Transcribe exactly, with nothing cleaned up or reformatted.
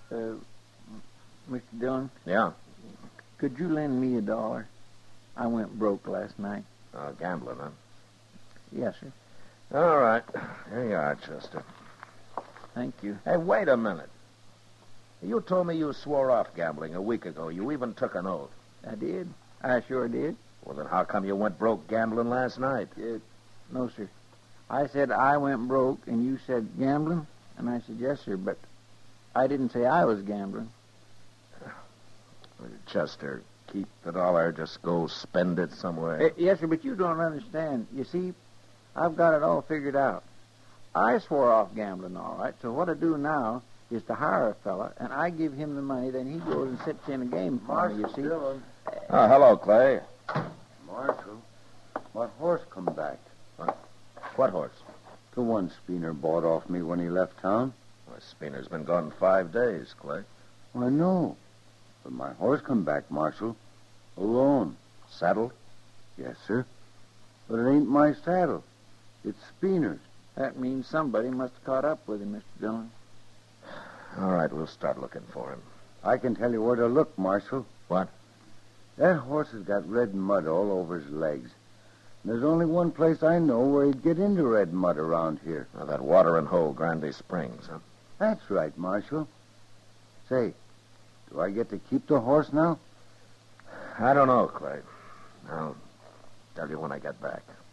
Uh, Mister Dillon? Yeah? Could you lend me a dollar? I went broke last night. Uh, gambling, huh? Yes, sir. All right. Here you are, Chester. Thank you. Hey, wait a minute. You told me you swore off gambling a week ago. You even took an oath. I did. I sure did. Well, then how come you went broke gambling last night? Uh, no, sir. I said I went broke, and you said gambling? And I said, yes, sir, but I didn't say I was gambling. Chester, keep the dollar, just go spend it somewhere. Uh, yes, sir, but you don't understand. You see, I've got it all figured out. I swore off gambling, all right, so what I do now is to hire a fella, and I give him the money, then he goes and sits in a game for me, you see. Dillon. Oh, hello, Clay. Marshal, my horse come back. What horse? The one Spooner bought off me when he left town. Well, Spooner's been gone five days, Clay. I know. But my horse come back, Marshal. Alone. Saddled? Yes, sir. But it ain't my saddle. It's Spooner's. That means somebody must have caught up with him, Mister Dillon. All right, we'll start looking for him. I can tell you where to look, Marshal. What? That horse has got red mud all over his legs. And there's only one place I know where he'd get into red mud around here. Oh, that watering hole, Grande Springs, huh? That's right, Marshal. Say, do I get to keep the horse now? I don't know, Clay. I'll tell you when I get back.